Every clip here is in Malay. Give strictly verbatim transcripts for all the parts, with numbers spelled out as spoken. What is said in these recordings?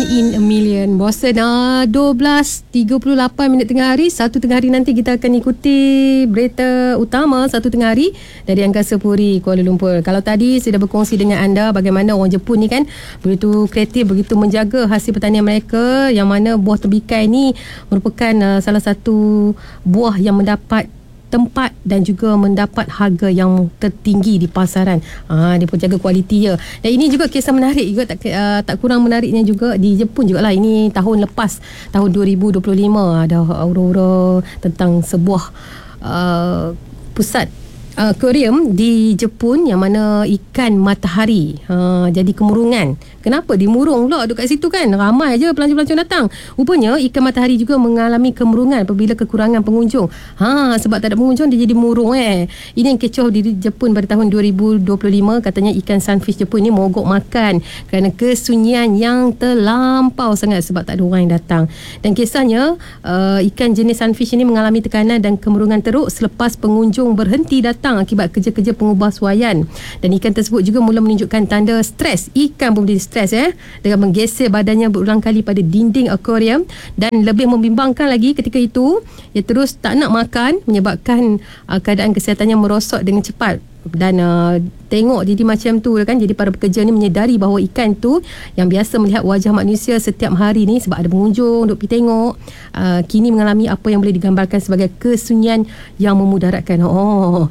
in a Million. Bosan uh, dua belas tiga puluh lapan minit tengah hari. Satu tengah hari nanti kita akan ikuti berita utama satu tengah hari dari Angkasa Puri Kuala Lumpur. Kalau tadi saya dah berkongsi dengan anda bagaimana orang Jepun ni kan begitu kreatif, begitu menjaga hasil pertanian mereka, yang mana buah tembikai ni merupakan uh, salah satu buah yang mendapat tempat dan juga mendapat harga yang tertinggi di pasaran. Ah, dia pun jaga kualiti dia. Dan ini juga kisah menarik juga, tak uh, tak kurang menariknya juga di Jepun jugalah. Ini tahun lepas, tahun dua ribu dua puluh lima, ada aurora tentang sebuah uh, pusat Uh, akuarium di Jepun yang mana ikan matahari uh, jadi kemurungan. Kenapa dimurung pula duduk kat situ kan? Ramai je pelancong-pelancong datang. Rupanya ikan matahari juga mengalami kemurungan apabila kekurangan pengunjung. Ha, sebab tak ada pengunjung dia jadi murung eh. Ini yang kecoh di Jepun pada tahun dua ribu dua puluh lima. Katanya ikan sunfish Jepun ni mogok makan kerana kesunyian yang terlampau sangat sebab tak ada orang yang datang. Dan kisahnya uh, ikan jenis sunfish ini mengalami tekanan dan kemurungan teruk selepas pengunjung berhenti datang akibat kerja-kerja pengubahsuaian. Dan ikan tersebut juga mula menunjukkan tanda stres. Ikan pun menjadi stres eh, dengan menggeser badannya berulang kali pada dinding akuarium. Dan lebih membimbangkan lagi, ketika itu ia terus tak nak makan, menyebabkan uh, keadaan kesihatannya merosot dengan cepat. Dan uh, tengok jadi macam tu kan. Jadi para pekerja ni menyedari bahawa ikan tu yang biasa melihat wajah manusia setiap hari ni, sebab ada pengunjung duk pergi tengok, uh, kini mengalami apa yang boleh digambarkan sebagai kesunyian yang memudaratkan. Oh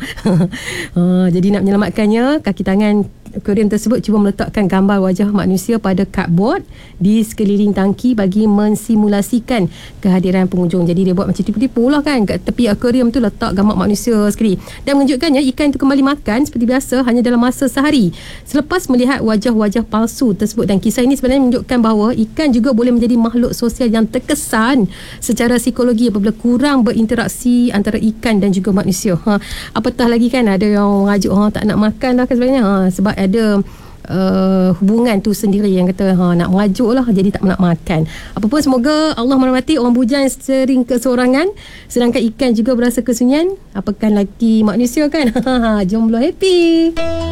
uh, jadi nak menyelamatkannya, kaki tangan akuarium tersebut cuba meletakkan gambar wajah manusia pada cardboard di sekeliling tangki bagi mensimulasikan kehadiran pengunjung. Jadi dia buat macam tipu-tipu lah kan. Kat tepi akuarium tu letak gambar manusia sekali. Dan menunjukkannya ikan tu kembali makan seperti biasa hanya dalam masa sehari selepas melihat wajah-wajah palsu tersebut. Dan kisah ini sebenarnya menunjukkan bahawa ikan juga boleh menjadi makhluk sosial yang terkesan secara psikologi apabila kurang berinteraksi antara ikan dan juga manusia. Ha, apatah lagi kan ada yang mengajuk ha, tak nak makan lah kan sebenarnya. Ha, sebab ada uh, hubungan tu sendiri yang kata ha, nak merajuk lah, jadi tak nak makan. Apa pun, semoga Allah merahmati orang bujang sering kesorangan, sedangkan ikan juga berasa kesunyian, apakah lagi manusia kan. Jomblo happy.